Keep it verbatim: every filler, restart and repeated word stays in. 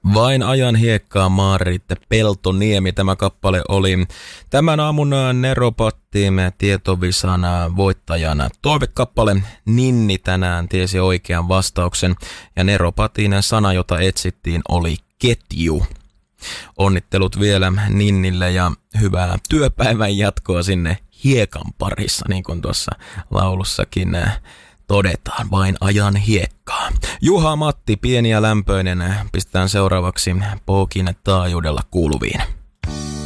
Vain ajan hiekkaa Maaritte Peltoniemi tämä kappale oli tämän aamun Neropattiimme tietovisan voittajana. Toivekappale Ninni tänään tiesi oikean vastauksen ja Neropatin sana, jota etsittiin, oli ketju. Onnittelut vielä Ninnille ja hyvää työpäivän jatkoa sinne hiekan parissa, niin kuin tuossa laulussakin todetaan, vain ajan hiekkaa. Juha Matti, pieni ja lämpöinen, pistetään seuraavaksi Pookin taajuudella kuuluviin.